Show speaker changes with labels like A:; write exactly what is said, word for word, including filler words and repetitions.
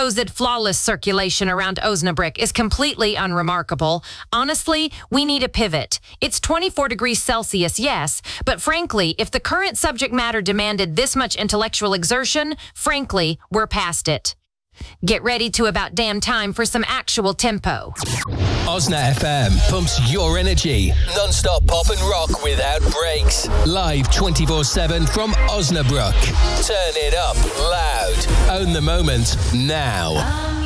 A: supposed flawless circulation around Osnabrück is completely unremarkable. Honestly, we need a pivot. It's twenty-four degrees Celsius, yes, but frankly, if the current subject matter demanded this much intellectual exertion, frankly, we're past it. Get ready to about damn time for some actual tempo.
B: Osna F M pumps your energy. Non-stop pop and rock without breaks. Live twenty-four seven from Osnabrück. Turn it up loud. Own the moment now.